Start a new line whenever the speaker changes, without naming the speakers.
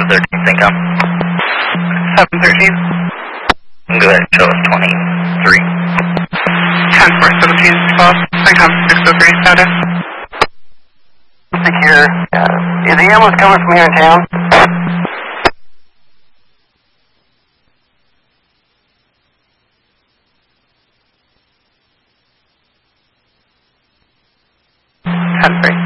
713, income.
713.
Go ahead, show us 23.
10-4-17, 12, income 603, status.
Secure. Is the ambulance coming from here in town?
Ten three.